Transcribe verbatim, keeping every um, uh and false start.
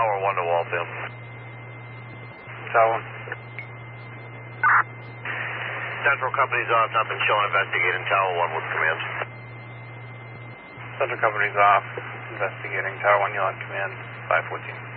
Tower one to Walfield. Tower one. Central Company's off, nothing showing, investigating. Tower one with command. Central Company's off, investigating. Tower one, you'll have command, five fourteen.